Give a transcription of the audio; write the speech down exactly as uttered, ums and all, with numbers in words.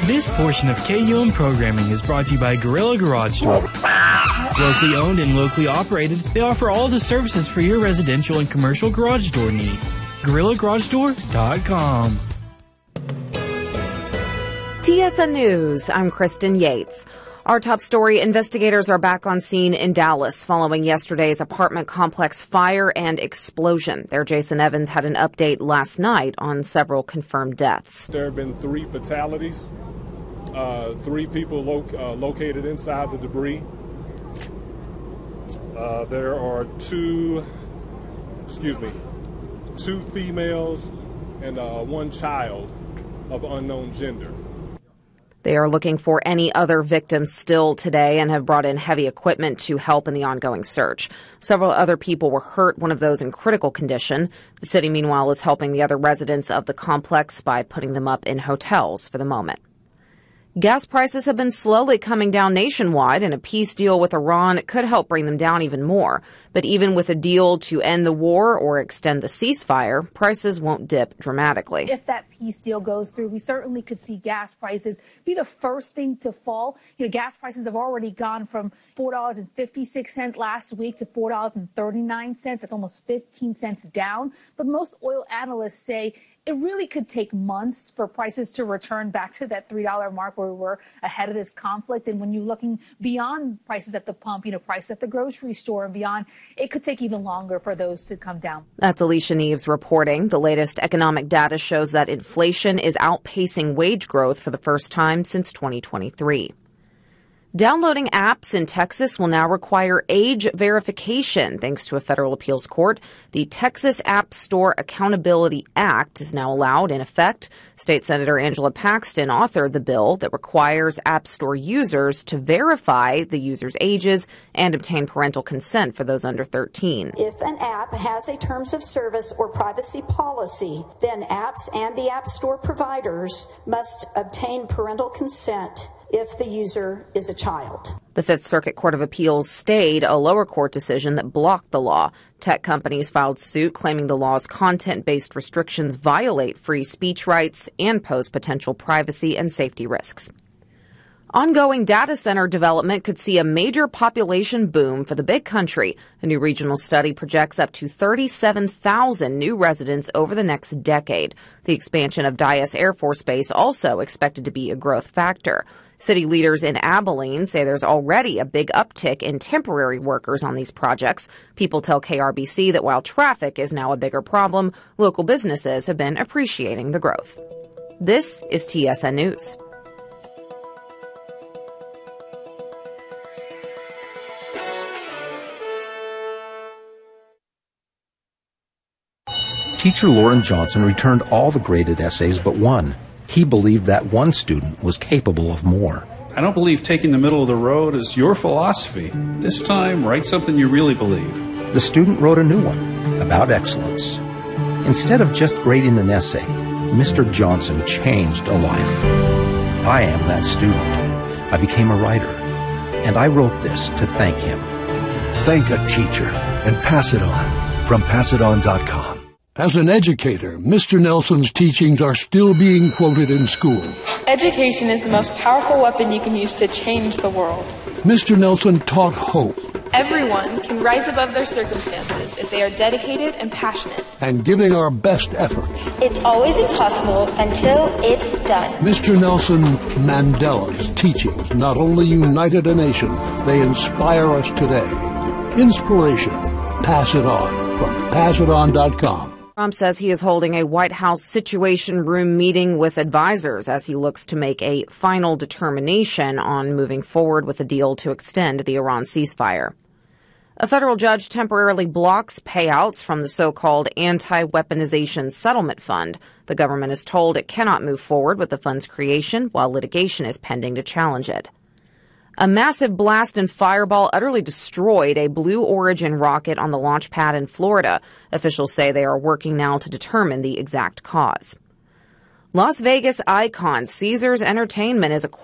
This portion of K U M programming is brought to you by Gorilla Garage Door. Locally owned and locally operated, they offer all the services for your residential and commercial garage door needs. gorilla garage door dot com. T S N News, I'm Kristen Yates. Our top story, investigators are back on scene in Dallas following yesterday's apartment complex fire and explosion. Their Jason Evans had an update last night on several confirmed deaths. There have been three fatalities, uh, three people lo- uh, located inside the debris. Uh, there are two, excuse me, two females and uh, one child of unknown gender. They are looking for any other victims still today and have brought in heavy equipment to help in the ongoing search. Several other people were hurt, one of those in critical condition. The city, meanwhile, is helping the other residents of the complex by putting them up in hotels for the moment. Gas prices have been slowly coming down nationwide, and a peace deal with Iran could help bring them down even more. But even with a deal to end the war or extend the ceasefire, prices won't dip dramatically. If that peace deal goes through, we certainly could see gas prices be the first thing to fall. You know, gas prices have already gone from four dollars and fifty-six cents last week to four dollars and thirty-nine cents. That's almost fifteen cents down. But most oil analysts say it really could take months for prices to return back to that three dollar mark where we were ahead of this conflict. And when you're looking beyond prices at the pump, you know, prices at the grocery store and beyond, it could take even longer for those to come down. That's Alicia Neves reporting. The latest economic data shows that inflation is outpacing wage growth for the first time since twenty twenty-three. Downloading apps in Texas will now require age verification thanks to a federal appeals court. The Texas App Store Accountability Act is now allowed in effect. State Senator Angela Paxton authored the bill that requires App Store users to verify the users' ages and obtain parental consent for those under thirteen. If an app has a terms of service or privacy policy, then apps and the App Store providers must obtain parental consent if the user is a child. The Fifth Circuit Court of Appeals stayed a lower court decision that blocked the law. Tech companies filed suit claiming the law's content-based restrictions violate free speech rights and pose potential privacy and safety risks. Ongoing data center development could see a major population boom for the big country. A new regional study projects up to thirty-seven thousand new residents over the next decade. The expansion of Dyess Air Force Base also expected to be a growth factor. City leaders in Abilene say there's already a big uptick in temporary workers on these projects. People tell K R B C that while traffic is now a bigger problem, local businesses have been appreciating the growth. This is T S N News. Teacher Lauren Johnson returned all the graded essays but one. He believed that one student was capable of more. I don't believe taking the middle of the road is your philosophy. This time, write something you really believe. The student wrote a new one about excellence. Instead of just grading an essay, Mister Johnson changed a life. I am that student. I became a writer, and I wrote this to thank him. Thank a teacher and pass it on from pass it on dot com. As an educator, Mister Nelson's teachings are still being quoted in school. Education is the most powerful weapon you can use to change the world. Mister Nelson taught hope. Everyone can rise above their circumstances if they are dedicated and passionate. And giving our best efforts. It's always impossible until it's done. Mister Nelson Mandela's teachings not only united a nation, they inspire us today. Inspiration. Pass it on from pass it on dot com. Trump says he is holding a White House Situation Room meeting with advisors as he looks to make a final determination on moving forward with a deal to extend the Iran ceasefire. A federal judge temporarily blocks payouts from the so-called Anti-Weaponization Settlement Fund. The government is told it cannot move forward with the fund's creation while litigation is pending to challenge it. A massive blast and fireball utterly destroyed a Blue Origin rocket on the launch pad in Florida. Officials say they are working now to determine the exact cause. Las Vegas icon Caesars Entertainment is a